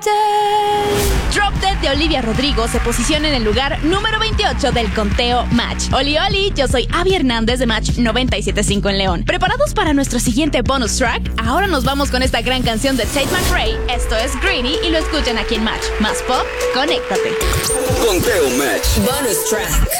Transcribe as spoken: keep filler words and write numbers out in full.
Drop Dead de Olivia Rodrigo se posiciona en el lugar número veintiocho del conteo Match. Oli Oli, yo soy Abby Hernández de Match noventa y siete punto cinco en León. ¿Preparados para nuestro siguiente bonus track? Ahora nos vamos con esta gran canción de Tate McRae. Esto es Greedy y lo escuchan aquí en Match. Más pop, conéctate. Conteo Match. Bonus track.